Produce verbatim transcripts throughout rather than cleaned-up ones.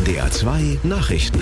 D R zwei Nachrichten.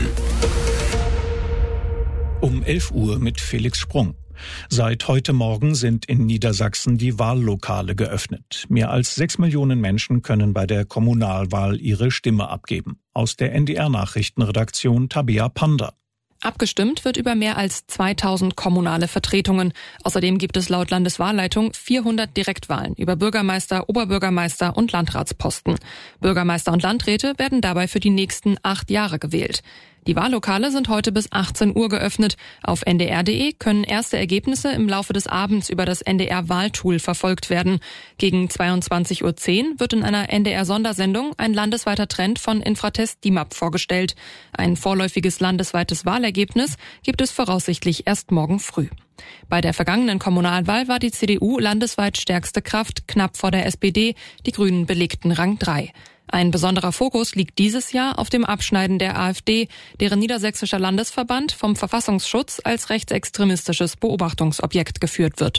Um elf Uhr mit Felix Sprung. Seit heute Morgen sind in Niedersachsen die Wahllokale geöffnet. Mehr als sechs Millionen Menschen können bei der Kommunalwahl ihre Stimme abgeben. Aus der N D R-Nachrichtenredaktion Tabea Panda. Abgestimmt wird über mehr als zweitausend kommunale Vertretungen. Außerdem gibt es laut Landeswahlleitung vierhundert Direktwahlen über Bürgermeister, Oberbürgermeister und Landratsposten. Bürgermeister und Landräte werden dabei für die nächsten acht Jahre gewählt. Die Wahllokale sind heute bis achtzehn Uhr geöffnet. Auf N D R punkt de können erste Ergebnisse im Laufe des Abends über das N D R-Wahltool verfolgt werden. Gegen zweiundzwanzig Uhr zehn wird in einer N D R-Sondersendung ein landesweiter Trend von Infratest D I M A P vorgestellt. Ein vorläufiges landesweites Wahlergebnis gibt es voraussichtlich erst morgen früh. Bei der vergangenen Kommunalwahl war die C D U landesweit stärkste Kraft, knapp vor der S P D. Die Grünen belegten Rang drei. Ein besonderer Fokus liegt dieses Jahr auf dem Abschneiden der AfD, deren niedersächsischer Landesverband vom Verfassungsschutz als rechtsextremistisches Beobachtungsobjekt geführt wird.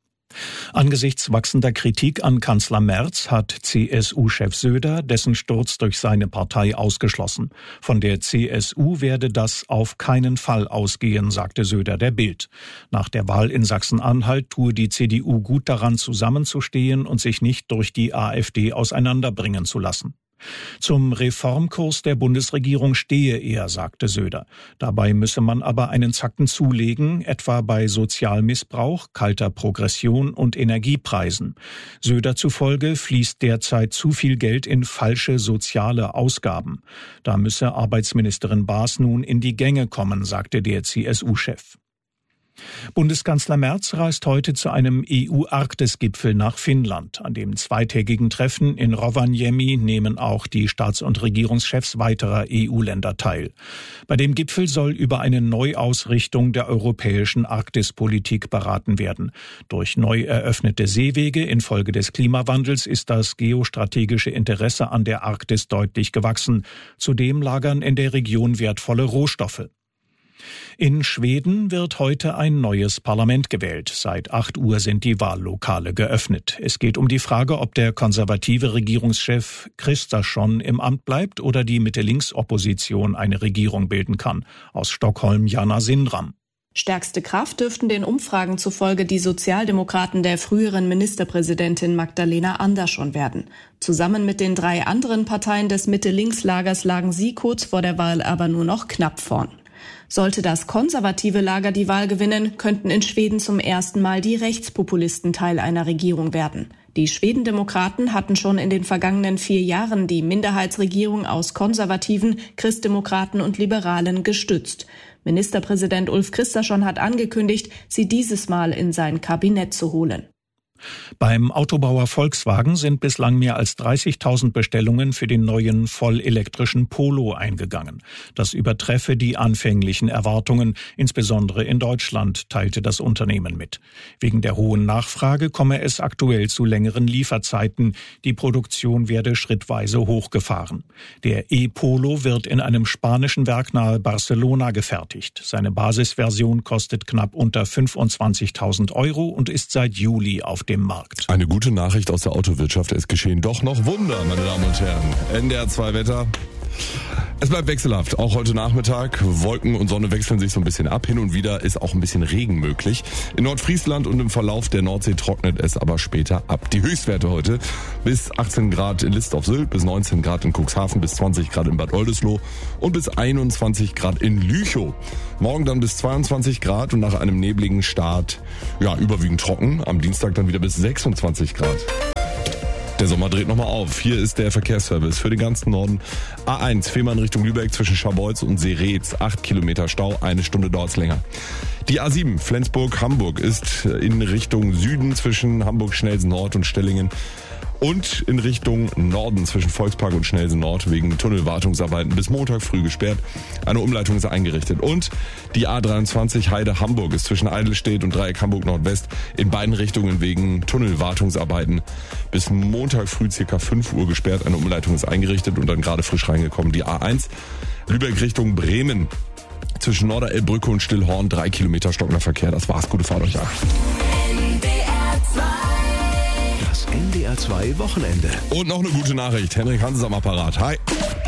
Angesichts wachsender Kritik an Kanzler Merz hat C S U-Chef Söder dessen Sturz durch seine Partei ausgeschlossen. Von der C S U werde das auf keinen Fall ausgehen, sagte Söder der Bild. Nach der Wahl in Sachsen-Anhalt tue die C D U gut daran, zusammenzustehen und sich nicht durch die AfD auseinanderbringen zu lassen. Zum Reformkurs der Bundesregierung stehe er, sagte Söder. Dabei müsse man aber einen Zacken zulegen, etwa bei Sozialmissbrauch, kalter Progression und Energiepreisen. Söder zufolge fließt derzeit zu viel Geld in falsche soziale Ausgaben. Da müsse Arbeitsministerin Baas nun in die Gänge kommen, sagte der C S U-Chef. Bundeskanzler Merz reist heute zu einem E U-Arktis-Gipfel nach Finnland. An dem zweitägigen Treffen in Rovaniemi nehmen auch die Staats- und Regierungschefs weiterer E U-Länder teil. Bei dem Gipfel soll über eine Neuausrichtung der europäischen Arktispolitik beraten werden. Durch neu eröffnete Seewege infolge des Klimawandels ist das geostrategische Interesse an der Arktis deutlich gewachsen. Zudem lagern in der Region wertvolle Rohstoffe. In Schweden wird heute ein neues Parlament gewählt. Seit acht Uhr sind die Wahllokale geöffnet. Es geht um die Frage, ob der konservative Regierungschef Kristersson im Amt bleibt oder die Mitte-Links-Opposition eine Regierung bilden kann. Aus Stockholm Jana Sindram. Stärkste Kraft dürften den Umfragen zufolge die Sozialdemokraten der früheren Ministerpräsidentin Magdalena Andersson werden. Zusammen mit den drei anderen Parteien des Mitte-Links-Lagers lagen sie kurz vor der Wahl aber nur noch knapp vorn. Sollte das konservative Lager die Wahl gewinnen, könnten in Schweden zum ersten Mal die Rechtspopulisten Teil einer Regierung werden. Die Schwedendemokraten hatten schon in den vergangenen vier Jahren die Minderheitsregierung aus Konservativen, Christdemokraten und Liberalen gestützt. Ministerpräsident Ulf Kristersson hat angekündigt, sie dieses Mal in sein Kabinett zu holen. Beim Autobauer Volkswagen sind bislang mehr als dreißigtausend Bestellungen für den neuen vollelektrischen Polo eingegangen. Das übertreffe die anfänglichen Erwartungen, insbesondere in Deutschland, teilte das Unternehmen mit. Wegen der hohen Nachfrage komme es aktuell zu längeren Lieferzeiten. Die Produktion werde schrittweise hochgefahren. Der E-Polo wird in einem spanischen Werk nahe Barcelona gefertigt. Seine Basisversion kostet knapp unter fünfundzwanzigtausend Euro und ist seit Juli auf dem Markt. Eine gute Nachricht aus der Autowirtschaft, es geschehen doch noch Wunder, meine Damen und Herren. N D R zwei Wetter. Es bleibt wechselhaft, auch heute Nachmittag. Wolken und Sonne wechseln sich so ein bisschen ab. Hin und wieder ist auch ein bisschen Regen möglich. In Nordfriesland und im Verlauf der Nordsee trocknet es aber später ab. Die Höchstwerte heute bis achtzehn Grad in List auf Sylt, bis neunzehn Grad in Cuxhaven, bis zwanzig Grad in Bad Oldesloe und bis einundzwanzig Grad in Lüchow. Morgen dann bis zweiundzwanzig Grad und nach einem nebligen Start ja überwiegend trocken. Am Dienstag dann wieder bis sechsundzwanzig Grad. Der Sommer dreht nochmal auf. Hier ist der Verkehrsservice für den ganzen Norden. A eins, Fehmarn Richtung Lübeck zwischen Scharbeutz und Seeretz. Acht Kilometer Stau, eine Stunde dauert's länger. Die A sieben, Flensburg-Hamburg, ist in Richtung Süden zwischen Hamburg-Schnelsen-Nord und Stellingen. Und in Richtung Norden zwischen Volkspark und Schnelsen Nord wegen Tunnelwartungsarbeiten bis Montag früh gesperrt. Eine Umleitung ist eingerichtet. Und die A dreiundzwanzig Heide Hamburg ist zwischen Eidelstedt und Dreieck Hamburg Nordwest in beiden Richtungen wegen Tunnelwartungsarbeiten bis Montag früh circa fünf Uhr gesperrt. Eine Umleitung ist eingerichtet und dann gerade frisch reingekommen. Die A eins Lübeck Richtung Bremen zwischen Norderelbbrücke und Stillhorn drei Kilometer stockender Verkehr. Das war's. Gute Fahrt euch ab. N D R zwei Wochenende. Und noch eine gute Nachricht. Henrik Hans ist am Apparat. Hi.